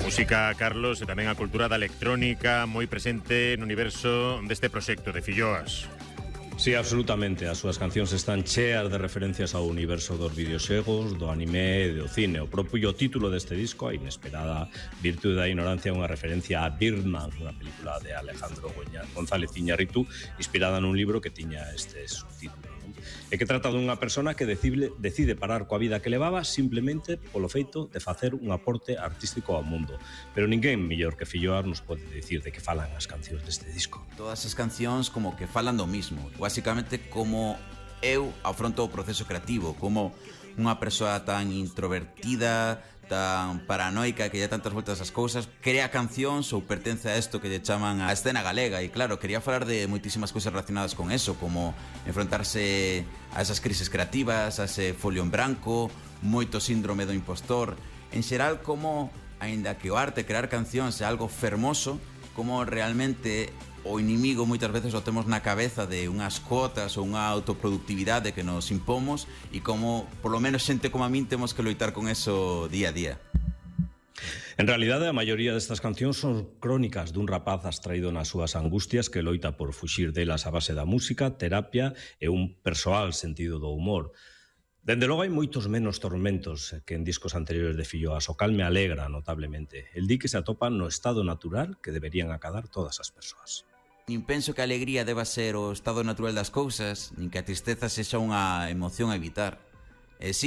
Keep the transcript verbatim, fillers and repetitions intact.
música, Carlos, e tamén a cultura da electrónica moi presente no universo deste proxecto de Filloas. Sí, absolutamente. As súas cancións están cheas de referencias ao universo dos videoxegos, do anime e do cine. O propio título deste disco, A inesperada virtude da ignorancia, é unha referencia a Birdman, unha película de Alejandro González Iñárritu, inspirada nun libro que tiña este subtítulo. E que trata dunha persona que decide, decide parar coa vida que levaba simplemente polo feito de facer un aporte artístico ao mundo. Pero ninguén mellor que Filloas nos pode dicir de que falan as cancións deste disco. Todas as cancións como que falan do mismo, basicamente como eu afronto o proceso creativo, como unha persoa tan introvertida, tan paranoica, que lle tantas voltas as cousas, crea cancións ou pertence a isto que lle chaman a escena galega. E claro, quería falar de moitísimas cousas relacionadas con eso, como enfrontarse a esas crises creativas, a ese folio en branco, moito síndrome do impostor. En xeral, como, aínda que o arte, crear cancións é algo fermoso, como realmente o inimigo moitas veces o temos na cabeza de unhas cotas ou unha autoproductividade que nos impomos, e como, polo menos xente como a min, temos que loitar con eso día a día. En realidade, a maioría destas cancións son crónicas dun rapaz abstraído nas súas angustias que loita por fuxir delas a base da música, terapia e un persoal sentido do humor. Dende logo hai moitos menos tormentos que en discos anteriores de Filloas, o cal me alegra notablemente. El di que se atopan no estado natural que deberían acadar todas as persoas. Nin penso que a alegría deba ser o estado natural das cousas, nin que a tristeza sexa unha emoción a evitar. E si,